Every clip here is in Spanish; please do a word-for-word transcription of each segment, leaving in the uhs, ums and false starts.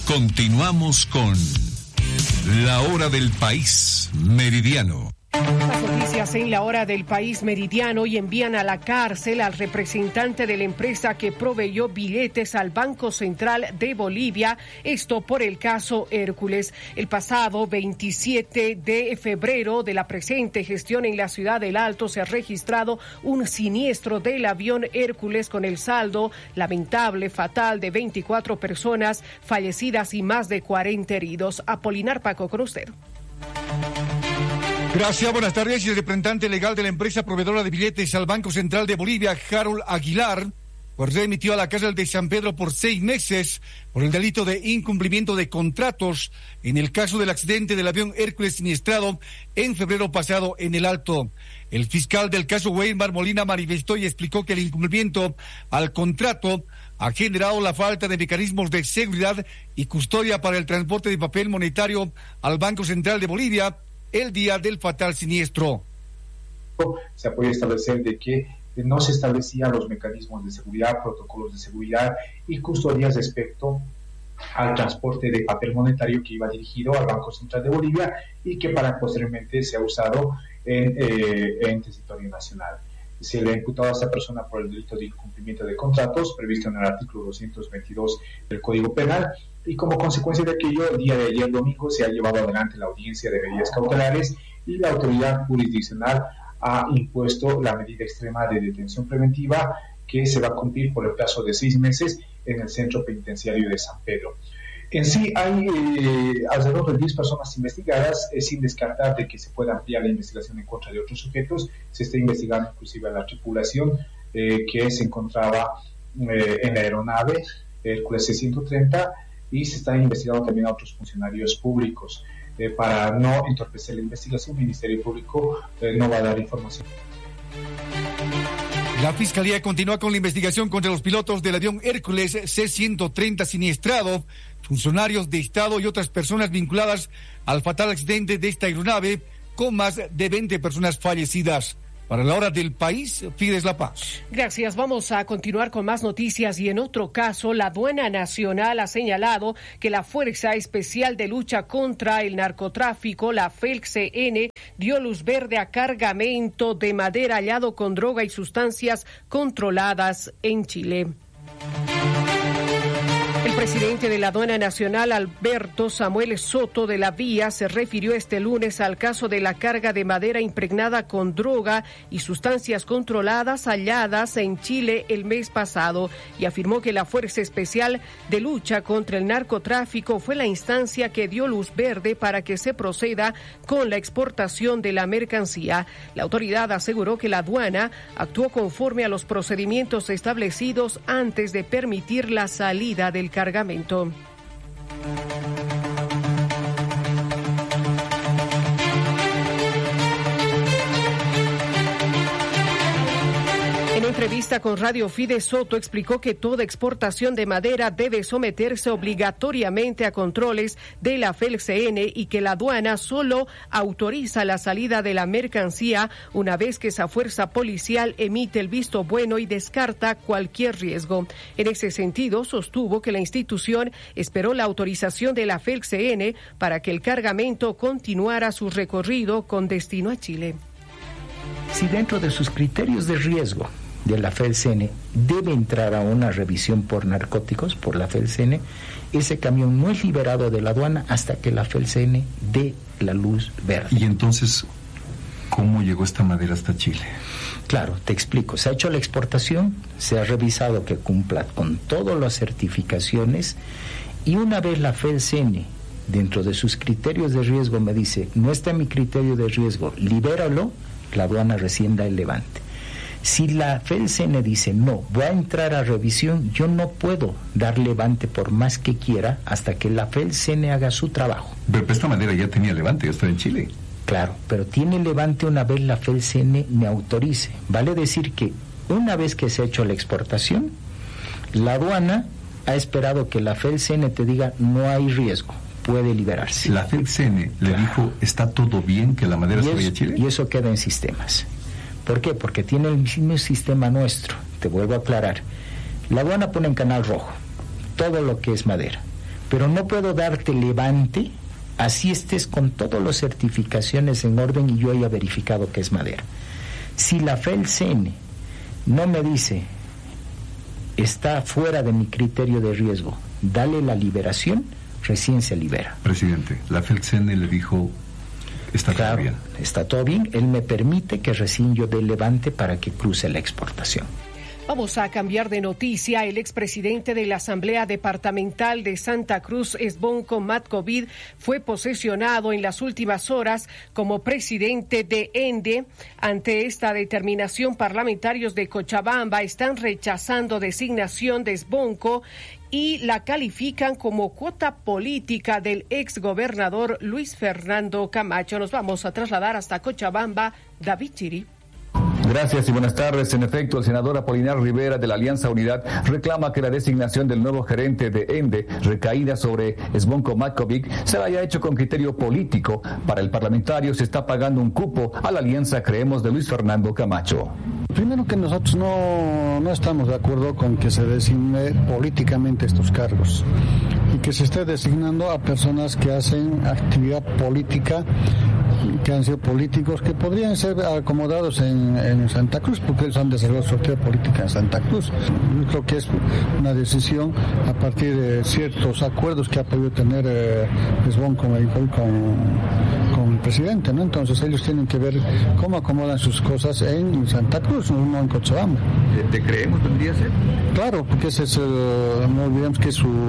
Continuamos con La Hora del País Meridiano. Las noticias en La Hora del País Meridiano y envían a la cárcel al representante de la empresa que proveyó billetes al Banco Central de Bolivia, esto por el caso Hércules. El pasado veintisiete de febrero de la presente gestión en la ciudad del Alto se ha registrado un siniestro del avión Hércules con el saldo lamentable, fatal, de veinticuatro personas fallecidas y más de cuarenta heridos. Apolinar Paco, con usted. Gracias, buenas tardes. El representante legal de la empresa proveedora de billetes al Banco Central de Bolivia, Harold Aguilar, pues remitió a la cárcel de San Pedro por seis meses por el delito de incumplimiento de contratos en el caso del accidente del avión Hércules siniestrado en febrero pasado en el Alto. El fiscal del caso, Weimar Molina, manifestó y explicó que el incumplimiento al contrato ha generado la falta de mecanismos de seguridad y custodia para el transporte de papel monetario al Banco Central de Bolivia el día del fatal siniestro. Se puede establecer de que no se establecían los mecanismos de seguridad, protocolos de seguridad y custodias respecto al transporte de papel monetario que iba dirigido al Banco Central de Bolivia y que para posteriormente se ha usado en, eh, en territorio nacional. Se le ha imputado a esta persona por el delito de incumplimiento de contratos previsto en el artículo doscientos veintidós del Código Penal, y como consecuencia de aquello, el día de ayer domingo se ha llevado adelante la audiencia de medidas cautelares y la autoridad jurisdiccional ha impuesto la medida extrema de detención preventiva que se va a cumplir por el plazo de seis meses en el centro penitenciario de San Pedro. En sí hay eh, alrededor de diez personas investigadas, eh, sin descartar de que se pueda ampliar la investigación en contra de otros sujetos. Se está investigando inclusive a la tripulación eh, que se encontraba eh, en la aeronave Hércules C ciento treinta, y se está investigando también a otros funcionarios públicos. Eh, para no entorpecer la investigación, el Ministerio Público eh, no va a dar información. La Fiscalía continúa con la investigación contra los pilotos del avión Hércules C ciento treinta siniestrado, funcionarios de Estado y otras personas vinculadas al fatal accidente de esta aeronave, con más de veinte personas fallecidas. Para La Hora del País, Fides La Paz. Gracias. Vamos a continuar con más noticias y en otro caso, la Aduana Nacional ha señalado que la Fuerza Especial de Lucha contra el Narcotráfico, la F E L C N, dio luz verde a cargamento de madera hallado con droga y sustancias controladas en Chile. El presidente de la Aduana Nacional, Alberto Samuel Soto de la Vía, se refirió este lunes al caso de la carga de madera impregnada con droga y sustancias controladas halladas en Chile el mes pasado y afirmó que la Fuerza Especial de Lucha contra el Narcotráfico fue la instancia que dio luz verde para que se proceda con la exportación de la mercancía. La autoridad aseguró que la aduana actuó conforme a los procedimientos establecidos antes de permitir la salida del cargamento. En entrevista con Radio Fides, Soto explicó que toda exportación de madera debe someterse obligatoriamente a controles de la F E L C N y que la aduana solo autoriza la salida de la mercancía una vez que esa fuerza policial emite el visto bueno y descarta cualquier riesgo. En ese sentido, sostuvo que la institución esperó la autorización de la F E L C N para que el cargamento continuara su recorrido con destino a Chile. Si dentro de sus criterios de riesgo de la F E L C N debe entrar a una revisión por narcóticos por la F E L C N, ese camión no es liberado de la aduana hasta que la F E L C N dé la luz verde. Y entonces, ¿cómo llegó esta madera hasta Chile? Claro, te explico. Se ha hecho la exportación, se ha revisado que cumpla con todas las certificaciones y una vez la F E L C N dentro de sus criterios de riesgo me dice, no está en mi criterio de riesgo, libéralo, la aduana recién da el levante. Si la F E L C N dice, no, voy a entrar a revisión, yo no puedo dar levante por más que quiera hasta que la F E L C N haga su trabajo. Pero esta madera ya tenía levante, ya está en Chile. Claro, pero tiene levante una vez la F E L C N me autorice. Vale decir que una vez que se ha hecho la exportación, la aduana ha esperado que la F E L C N te diga, no hay riesgo, puede liberarse. La F E L C N le claro. dijo, ¿está todo bien que la madera se vaya a Chile? Y eso queda en sistemas. ¿Por qué? Porque tiene el mismo sistema nuestro. Te vuelvo a aclarar. La aduana pone en canal rojo todo lo que es madera. pero no puedo darte levante así estés con todas las certificaciones en orden y yo haya verificado que es madera. Si la F E L C N no me dice está fuera de mi criterio de riesgo, dale la liberación, recién se libera. Presidente, la F E L C N le dijo está claro, todo bien. Está todo bien, él me permite que recién yo dé levante para que cruce la exportación. Vamos a cambiar de noticia. El expresidente de la Asamblea Departamental de Santa Cruz, Zvonko Matkovic, fue posesionado en las últimas horas como presidente de ENDE. Ante esta determinación, parlamentarios de Cochabamba están rechazando designación de Zvonko y la califican como cuota política del exgobernador Luis Fernando Camacho. Nos vamos a trasladar hasta Cochabamba. David Chiri. Gracias y buenas tardes. En efecto, el senador Apolinar Rivera de la Alianza Unidad reclama que la designación del nuevo gerente de ENDE, recaída sobre Zvonko Matkovic, se haya hecho con criterio político. Para el parlamentario se está pagando un cupo a la Alianza Creemos de Luis Fernando Camacho. Primero que nosotros no, no estamos de acuerdo con que se designe políticamente estos cargos y que se esté designando a personas que hacen actividad política, que han sido políticos, que podrían ser acomodados en, en Santa Cruz, porque ellos han desarrollado su actividad política en Santa Cruz. Yo creo que es una decisión a partir de ciertos acuerdos que ha podido tener eh, Zvonko con, con el presidente, ¿no? Entonces ellos tienen que ver cómo acomodan sus cosas en Santa Cruz, no en Cochabamba. ¿Te creemos tendría que ser? Claro, porque ese es, uh, no olvidemos que es su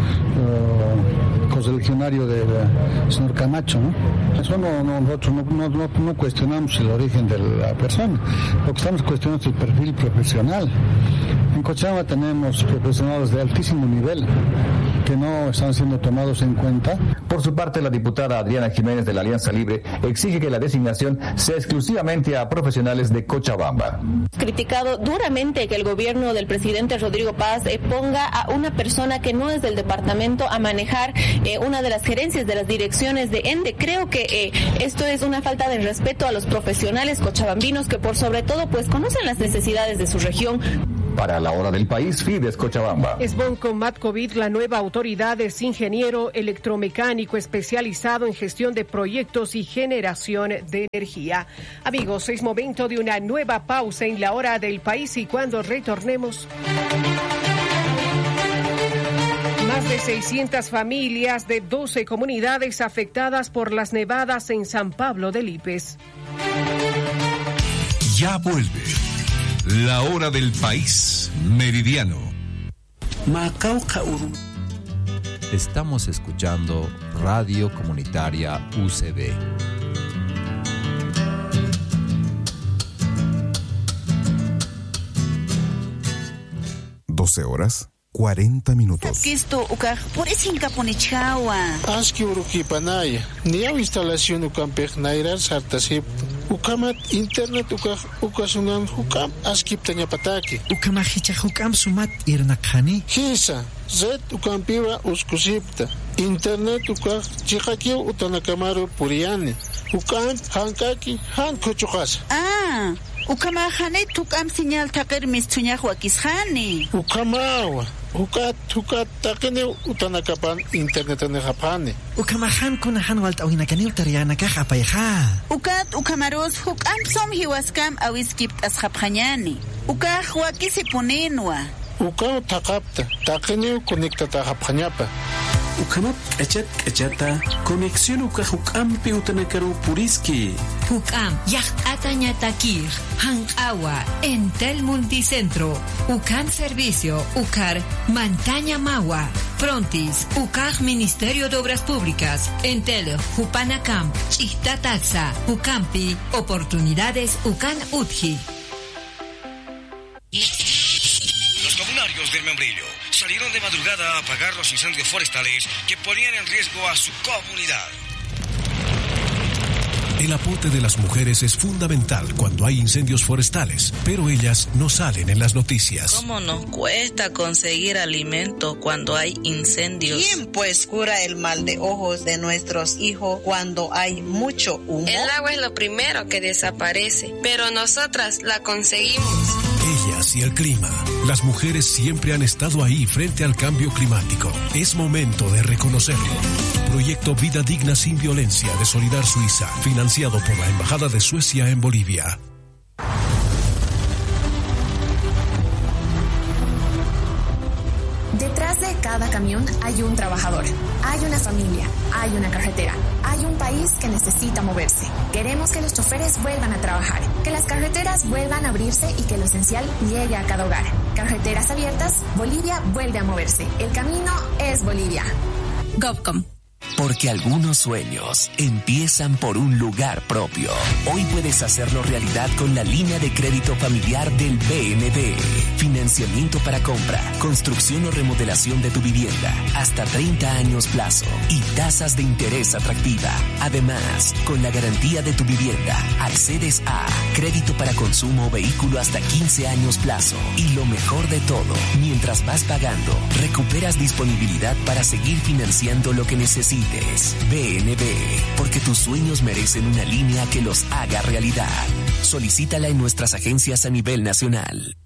uh, coseleccionario del de señor Camacho, ¿no? Eso no, no nosotros no, no, no, no cuestionamos el origen de la persona, lo que estamos cuestionando es el perfil profesional. En Cochabamba tenemos profesionales de altísimo nivel que no están siendo tomados en cuenta. Por su parte, la diputada Adriana Jiménez de la Alianza Libre exige que la designación sea exclusivamente a profesionales de Cochabamba. Criticado duramente que el gobierno del presidente Rodrigo Paz eh, ponga a una persona que no es del departamento a manejar eh, una de las gerencias de las direcciones de ENDE. Creo que eh, esto es una falta de respeto a los profesionales cochabambinos que por sobre todo pues conocen las necesidades de su región. Para la Hora del País, Fides Cochabamba. Zvonko Matkovic, la nueva autoridad, es ingeniero electromecánico especializado en gestión de proyectos y generación de energía. Amigos, es momento de una nueva pausa en la Hora del País y cuando retornemos... Más de seiscientas familias de doce comunidades afectadas por las nevadas en San Pablo de Lípez. Ya vuelve la Hora del País Meridiano. Estamos escuchando Radio Comunitaria U C B. doce horas, cuarenta minutos. Esto, ukaj, por eso inca pone chawa. Aski uruki panaya. Ni hago instalación ukampej nairar sartasip. Ukamat internet ukaj ukasunan ukam askip tanya pataki. Ukamahicha ukam sumat irnakhani. Hisa, zet ukampiwa uskusipta. Internet ukaj chikakiu utanakamaru puriani. Ukam hankaki han kuchukas. Ah. Ukamahane tukam señal takir mis tuñahua kishani. Ukamawa. Ukat ukat takene utanakapan internet ne japane. Ukamahan kunahan walt awina kanil tariana ka japayha. Ukat ukamaros hukam som hiwaskam awiskip asjapjanyani. Ukah wakisi ponenwa. Uka takapta takene conecta ta japanyapa. Ukamat kachat kachata conexión uka hukam pe utanakaru puriski. Hukam yah atanya takir hang agua Entel Multicentro Ukan Servicio Ukar Montaña Magua Prontis Ukar Ministerio de Obras Públicas Entel Hupanacam Chista Taxa Ukampi Oportunidades Ukan Utji. Los comunarios del Membrillo salieron de madrugada a apagar los incendios forestales que ponían en riesgo a su comunidad. El aporte de las mujeres es fundamental cuando hay incendios forestales, pero ellas no salen en las noticias. ¿Cómo nos cuesta conseguir alimento cuando hay incendios? ¿Quién pues cura el mal de ojos de nuestros hijos cuando hay mucho humo? El agua es lo primero que desaparece, pero nosotras la conseguimos. Ellas y el clima. Las mujeres siempre han estado ahí frente al cambio climático. Es momento de reconocerlo. Proyecto Vida Digna sin Violencia de Solidar Suiza, financiado por la Embajada de Suecia en Bolivia. Detrás de cada camión hay un trabajador, hay una familia, hay una carretera, hay un país que necesita moverse. Queremos que los choferes vuelvan a trabajar, que las carreteras vuelvan a abrirse y que lo esencial llegue a cada hogar. Carreteras abiertas, Bolivia vuelve a moverse. El camino es Bolivia. GovCom. Porque algunos sueños empiezan por un lugar propio. Hoy puedes hacerlo realidad con la línea de crédito familiar del B N D. Financiamiento para compra, construcción o remodelación de tu vivienda, hasta treinta años plazo y tasas de interés atractiva. Además, con la garantía de tu vivienda, accedes a crédito para consumo o vehículo hasta quince años plazo. Y lo mejor de todo, mientras vas pagando, recuperas disponibilidad para seguir financiando lo que necesitas. B N B, porque tus sueños merecen una línea que los haga realidad. Solicítala en nuestras agencias a nivel nacional.